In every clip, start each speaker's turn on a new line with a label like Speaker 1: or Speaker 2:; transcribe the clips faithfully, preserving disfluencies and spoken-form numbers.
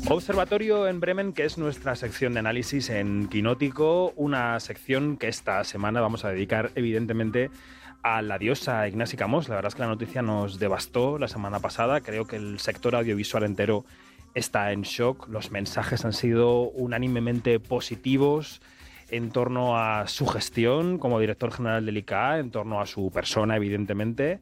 Speaker 1: Observatorio en Bremen, que es nuestra sección de análisis en Quinótico, una sección que esta semana vamos a dedicar evidentemente a la diosa Ignasi Camós. La verdad es que la noticia nos devastó la semana pasada. Creo que el sector audiovisual entero está en shock. Los mensajes han sido unánimemente positivos en torno a su gestión como director general del I C A, en torno a su persona, evidentemente.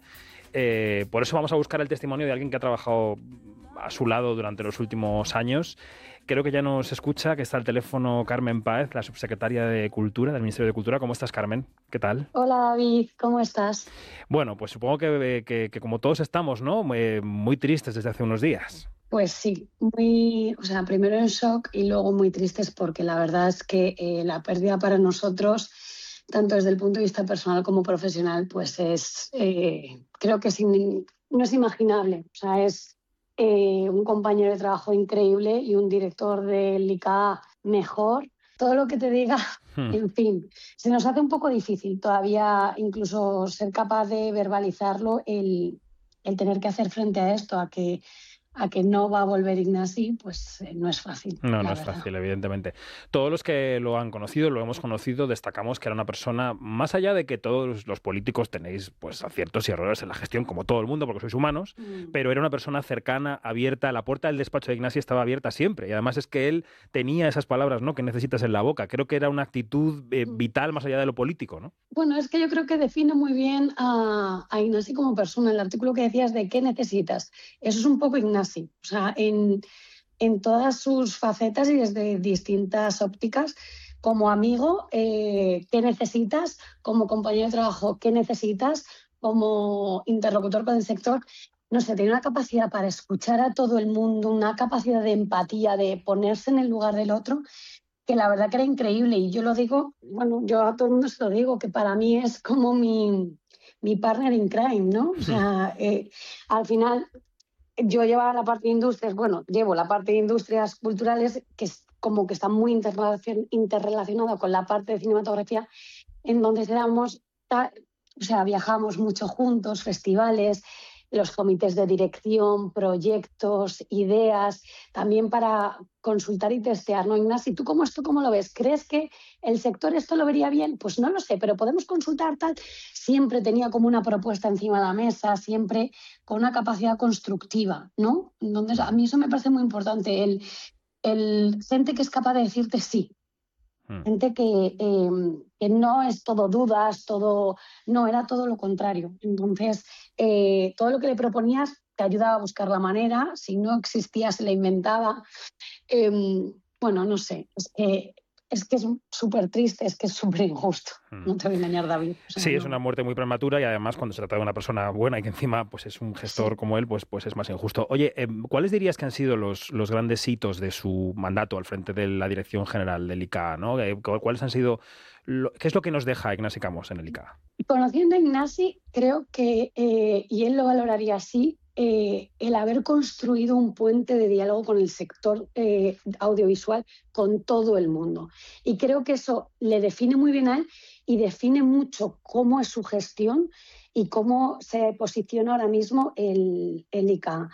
Speaker 1: Eh, por eso vamos a buscar el testimonio de alguien que ha trabajado a su lado durante los últimos años. Creo que ya nos escucha, que está al teléfono Carmen Páez, la subsecretaria de Cultura, del Ministerio de Cultura. ¿Cómo estás, Carmen? ¿Qué tal?
Speaker 2: Hola, David. ¿Cómo estás?
Speaker 1: Bueno, pues supongo que, que, que como todos estamos, ¿no? Muy, muy tristes desde hace unos días.
Speaker 2: Pues sí, muy, o sea, primero en shock y luego muy tristes porque la verdad es que eh, la pérdida para nosotros, tanto desde el punto de vista personal como profesional, pues es, eh, creo que es in, no es imaginable. O sea, es eh, un compañero de trabajo increíble y un director del I C A mejor. Todo lo que te diga, hmm. en fin, se nos hace un poco difícil todavía incluso ser capaz de verbalizarlo, el, el tener que hacer frente a esto, a que a que no va a volver Ignasi, pues eh, no es fácil.
Speaker 1: No, no
Speaker 2: la
Speaker 1: es
Speaker 2: verdad.
Speaker 1: fácil, evidentemente. Todos los que lo han conocido, lo hemos conocido, destacamos que era una persona, más allá de que todos los políticos tenéis pues aciertos y errores en la gestión, como todo el mundo, porque sois humanos, mm. pero era una persona cercana, abierta. La puerta del despacho de Ignasi estaba abierta siempre, y además es que él tenía esas palabras, ¿no?, que necesitas en la boca. Creo que era una actitud eh, vital más allá de lo político, ¿no?
Speaker 2: Bueno, es que yo creo que define muy bien a, a Ignasi como persona. El artículo que decías de qué necesitas, eso es un poco Ignasi. O sea, en, en todas sus facetas y desde distintas ópticas. Como amigo, eh, ¿qué necesitas? Como compañero de trabajo, ¿qué necesitas? Como interlocutor con el sector. No sé, tiene una capacidad para escuchar a todo el mundo, una capacidad de empatía, de ponerse en el lugar del otro, que la verdad que era increíble. Y yo lo digo, bueno, yo a todo el mundo se lo digo, que para mí es como mi, mi partner in crime, ¿no? O sea, eh, al final yo llevaba la parte de industrias, bueno, llevo la parte de industrias culturales, que es como que está muy interrelacionada con la parte de cinematografía, en donde éramos, o sea, viajamos mucho juntos, festivales, los comités de dirección, proyectos, ideas, también para consultar y testear, ¿no, Ignasi? ¿Tú cómo esto cómo lo ves? ¿Crees que el sector esto lo vería bien? Pues no lo sé, pero podemos consultar tal. Siempre tenía como una propuesta encima de la mesa, siempre con una capacidad constructiva, ¿no? Entonces, a mí eso me parece muy importante, el, el gente que es capaz de decirte sí. Gente que, eh, que no es todo dudas, todo... No, era todo lo contrario. Entonces, eh, todo lo que le proponías te ayudaba a buscar la manera. Si no existía, se la inventaba. Eh, bueno, no sé. Es que es que es súper triste, es que es súper injusto. No te voy a engañar, David. O sea,
Speaker 1: sí,
Speaker 2: no.
Speaker 1: Es una muerte muy prematura y además cuando se trata de una persona buena y que encima pues es un gestor sí. como él, pues, pues es más injusto. Oye, eh, ¿cuáles dirías que han sido los, los grandes hitos de su mandato al frente de la dirección general del I C A, ¿no? ¿Cuáles han sido, lo, qué es lo que nos deja Ignasi Camós en el I C A?
Speaker 2: Conociendo a Ignasi, creo que, eh, y él lo valoraría así, Eh, el haber construido un puente de diálogo con el sector eh, audiovisual, con todo el mundo. Y creo que eso le define muy bien a él y define mucho cómo es su gestión y cómo se posiciona ahora mismo el, el I C A.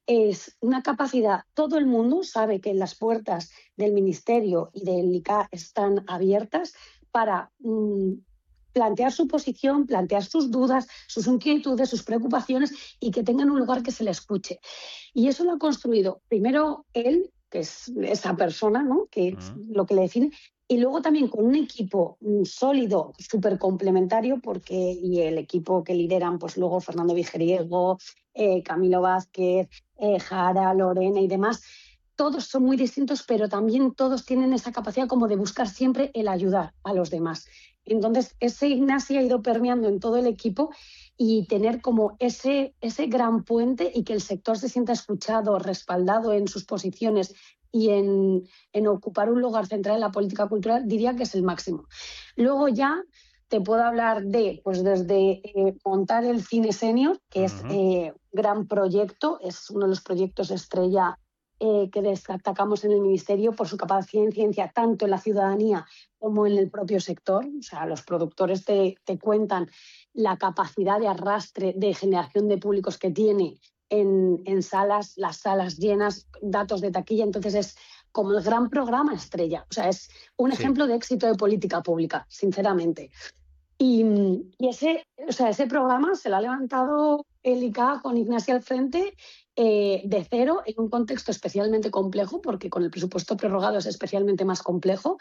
Speaker 2: Es una capacidad, todo el mundo sabe que las puertas del Ministerio y del I C A están abiertas para... Mmm, plantear su posición, plantear sus dudas, sus inquietudes, sus preocupaciones y que tengan un lugar que se le escuche. Y eso lo ha construido primero él, que es esa persona, ¿no?, que es uh-huh. lo que le define, y luego también con un equipo sólido, súper complementario, porque y el equipo que lideran, pues luego Fernando Vigeriego, eh, Camilo Vázquez, eh, Jara, Lorena y demás. Todos son muy distintos, pero también todos tienen esa capacidad como de buscar siempre el ayudar a los demás. Entonces, ese Ignasi ha ido permeando en todo el equipo y tener como ese, ese gran puente y que el sector se sienta escuchado, respaldado en sus posiciones y en, en ocupar un lugar central en la política cultural, diría que es el máximo. Luego ya te puedo hablar de, pues desde eh, montar el Cine Senior, que uh-huh. es eh, un gran proyecto, es uno de los proyectos estrella Eh, que destacamos en el Ministerio por su capacidad de incidencia tanto en la ciudadanía como en el propio sector. O sea, los productores te, te cuentan la capacidad de arrastre, de generación de públicos que tiene en, en salas, las salas llenas, datos de taquilla, entonces es como el gran programa estrella. O sea, es un
Speaker 1: Sí.
Speaker 2: ejemplo de éxito de política pública, sinceramente. Y, y ese, o sea, ese programa se lo ha levantado el I C A con Ignasi al frente eh, de cero, en un contexto especialmente complejo, porque con el presupuesto prorrogado es especialmente más complejo,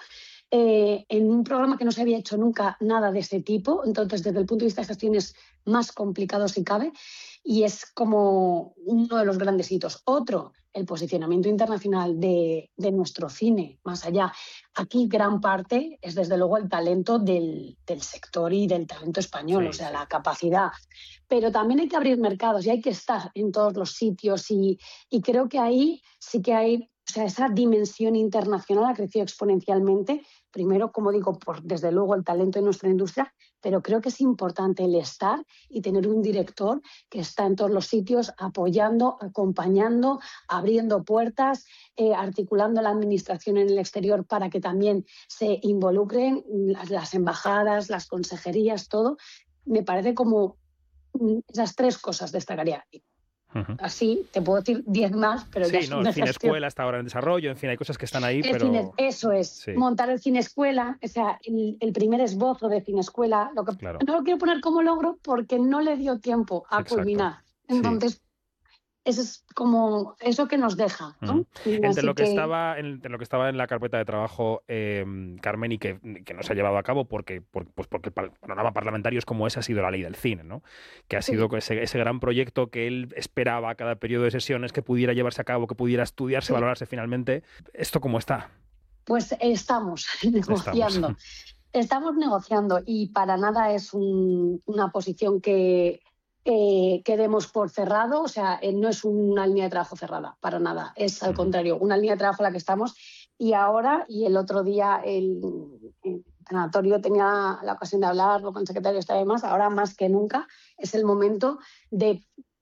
Speaker 2: eh, en un programa que no se había hecho nunca nada de ese tipo, entonces desde el punto de vista de gestión es más complicado si cabe, y es como uno de los grandes hitos. Otro, el posicionamiento internacional de, de nuestro cine, más allá. Aquí gran parte es desde luego el talento del, del sector y del talento español,
Speaker 1: Sí,
Speaker 2: o sea,
Speaker 1: sí.
Speaker 2: la capacidad. Pero también hay que abrir mercados y hay que estar en todos los sitios y, y creo que ahí sí que hay, o sea, esa dimensión internacional ha crecido exponencialmente. Primero, como digo, por desde luego el talento de nuestra industria, pero creo que es importante el estar y tener un director que está en todos los sitios apoyando, acompañando, abriendo puertas, eh, articulando la administración en el exterior para que también se involucren las, las embajadas, las consejerías, todo. Me parece como mm, esas tres cosas destacaría.
Speaker 1: Uh-huh.
Speaker 2: Así te puedo decir diez más, pero
Speaker 1: Sí,
Speaker 2: ya
Speaker 1: no,
Speaker 2: son
Speaker 1: el
Speaker 2: de
Speaker 1: cine
Speaker 2: gestión.
Speaker 1: escuela está ahora en desarrollo, en fin, hay cosas que están ahí,
Speaker 2: El cine,
Speaker 1: pero
Speaker 2: eso es,
Speaker 1: sí,
Speaker 2: montar el cine escuela, o sea, el, el primer esbozo de cine escuela, lo que
Speaker 1: claro,
Speaker 2: no lo quiero poner como logro porque no le dio tiempo a
Speaker 1: exacto.
Speaker 2: culminar.
Speaker 1: Sí.
Speaker 2: Entonces, eso es como eso que nos deja, ¿no?
Speaker 1: Uh-huh.
Speaker 2: Y
Speaker 1: Entre
Speaker 2: así
Speaker 1: lo que
Speaker 2: que
Speaker 1: estaba, entre lo que estaba en la carpeta de trabajo, eh, Carmen, y que, que no se ha llevado a cabo porque, por, pues porque el panorama parlamentario es como ese, ha sido la ley del cine, ¿no? Que ha sido
Speaker 2: sí,
Speaker 1: ese, ese gran proyecto que él esperaba a cada periodo de sesiones, que pudiera llevarse a cabo, que pudiera estudiarse,
Speaker 2: sí,
Speaker 1: valorarse finalmente. ¿Esto cómo está?
Speaker 2: pues estamos
Speaker 1: Estamos.
Speaker 2: negociando. Estamos negociando y para nada es un, una posición que, que, que demos por cerrado, o sea, eh, no es una línea de trabajo cerrada, para nada. Es al
Speaker 1: Uh-huh.
Speaker 2: contrario, una línea de trabajo en la que estamos y ahora, y el otro día el, el sanatorio tenía la ocasión de hablarlo con el secretario de Estado y demás, ahora más que nunca es el momento de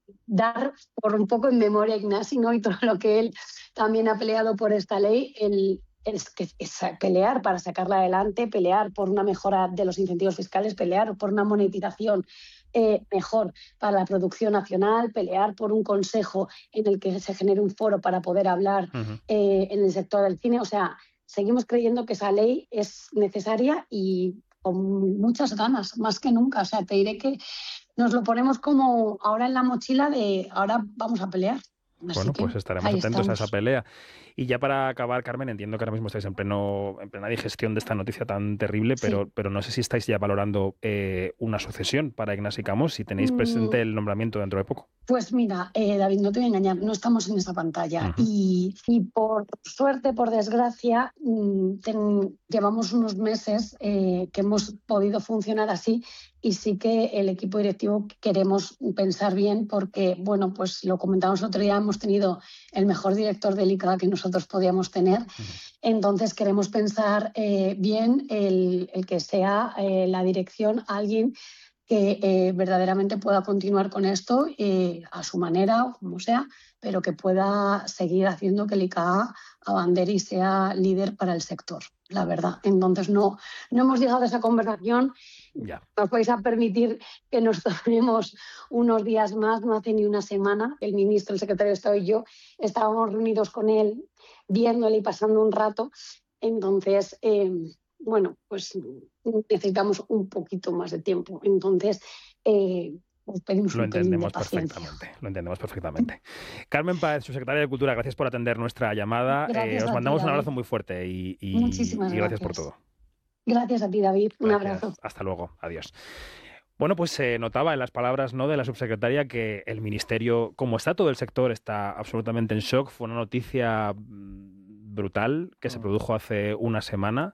Speaker 2: dar por un poco en memoria a Ignasi, ¿no? Y todo lo que él también ha peleado por esta ley, el, es, que, es pelear para sacarla adelante, pelear por una mejora de los incentivos fiscales, pelear por una monetización eh, mejor para la producción nacional, pelear por un consejo en el que se genere un foro para poder hablar
Speaker 1: Uh-huh.
Speaker 2: eh, en el sector del cine. O sea, seguimos creyendo que esa ley es necesaria y con muchas ganas, más que nunca. O sea, te diré que nos lo ponemos como ahora en la mochila de ahora vamos a pelear. Así
Speaker 1: Bueno,
Speaker 2: que
Speaker 1: pues estaremos
Speaker 2: ahí
Speaker 1: atentos a esa
Speaker 2: estamos.
Speaker 1: pelea. Y ya para acabar, Carmen, entiendo que ahora mismo estáis en pleno, en plena digestión de esta noticia tan terrible,
Speaker 2: Sí.
Speaker 1: pero, pero no sé si estáis ya valorando eh, una sucesión para Ignasi Camós, si tenéis
Speaker 2: Mm,
Speaker 1: presente el nombramiento dentro de poco.
Speaker 2: Pues mira, eh, David, no te voy a engañar, no estamos en esa pantalla.
Speaker 1: Uh-huh.
Speaker 2: Y, y por suerte, por desgracia, mm, ten- llevamos unos meses eh, que hemos podido funcionar así y sí que el equipo directivo queremos pensar bien porque, bueno, pues lo comentamos el otro día, hemos tenido el mejor director del I C A que nosotros podíamos tener.
Speaker 1: Uh-huh.
Speaker 2: Entonces queremos pensar eh, bien el, el que sea eh, la dirección alguien que eh, verdaderamente pueda continuar con esto eh, a su manera o como sea, pero que pueda seguir haciendo que el I C A abandere y sea líder para el sector, la verdad. Entonces no, no hemos llegado a esa conversación.
Speaker 1: Ya.
Speaker 2: Nos vais a permitir que nos tomemos unos días más, no hace ni una semana. El ministro, el secretario de Estado y yo estábamos reunidos con él, viéndole y pasando un rato. Entonces, eh, bueno, pues necesitamos un poquito más de tiempo. Entonces, eh, os pedimos
Speaker 1: Lo
Speaker 2: un pelín de
Speaker 1: entendemos
Speaker 2: paciencia.
Speaker 1: perfectamente, lo entendemos perfectamente. Carmen Páez, subsecretaria de Cultura, gracias por atender nuestra llamada.
Speaker 2: Gracias
Speaker 1: Eh, os
Speaker 2: a ti,
Speaker 1: mandamos un
Speaker 2: David.
Speaker 1: abrazo muy fuerte y, y,
Speaker 2: Muchísimas
Speaker 1: y gracias por
Speaker 2: gracias.
Speaker 1: todo.
Speaker 2: Gracias a ti, David. Un
Speaker 1: Gracias.
Speaker 2: abrazo.
Speaker 1: Hasta luego. Adiós. Bueno, pues se notaba en las palabras, ¿no?, de la subsecretaria que el ministerio, como está todo el sector, está absolutamente en shock. Fue una noticia mm, brutal que se produjo hace una semana.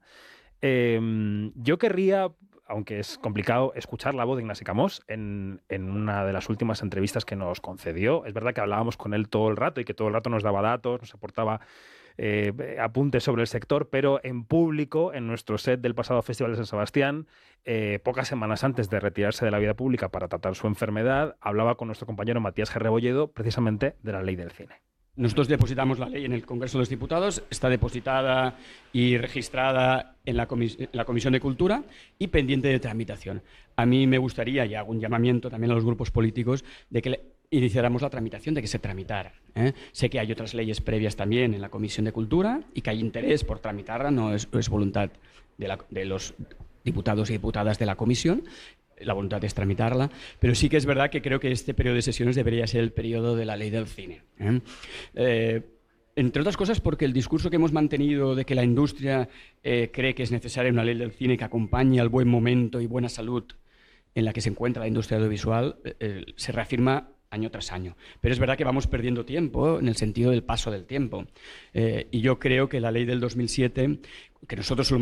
Speaker 1: Eh, yo querría, aunque es complicado, escuchar la voz de Ignasi Camós en, en una de las últimas entrevistas que nos concedió. Es verdad que hablábamos con él todo el rato y que todo el rato nos daba datos, nos aportaba eh, apuntes sobre el sector, pero en público, en nuestro set del pasado Festival de San Sebastián, eh, pocas semanas antes de retirarse de la vida pública para tratar su enfermedad, hablaba con nuestro compañero Matías G. Rebolledo precisamente de la ley del cine.
Speaker 3: Nosotros depositamos la ley en el Congreso de los Diputados, está depositada y registrada en la, comis en la Comisión de Cultura y pendiente de tramitación. A mí me gustaría, y hago un llamamiento también a los grupos políticos, de que le iniciáramos la tramitación, de que se tramitara. ¿eh? Sé que hay otras leyes previas también en la Comisión de Cultura y que hay interés por tramitarla, no es, es voluntad de, la, de los diputados y diputadas de la Comisión. La voluntad es tramitarla, pero sí que es verdad que creo que este periodo de sesiones debería ser el periodo de la ley del cine. ¿eh? Eh, entre otras cosas porque el discurso que hemos mantenido de que la industria eh, cree que es necesaria una ley del cine que acompañe al buen momento y buena salud en la que se encuentra la industria audiovisual eh, se reafirma año tras año. Pero es verdad que vamos perdiendo tiempo en el sentido del paso del tiempo. Eh, y yo creo que la ley del dos mil siete, que nosotros lo